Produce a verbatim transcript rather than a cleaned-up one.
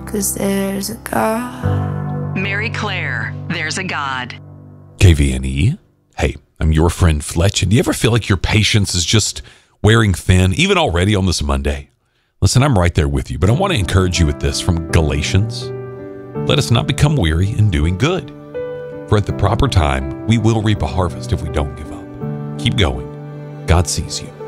'cause there's a God. Mary Claire, There's a God. K V N E. Hey, I'm your friend Fletch, and do you ever feel like your patience is just wearing thin, even already on this Monday? Listen, I'm right there with you, but I want to encourage you with this from Galatians. Let us not become weary in doing good, for at the proper time, we will reap a harvest if we don't give up. Keep going. God sees you.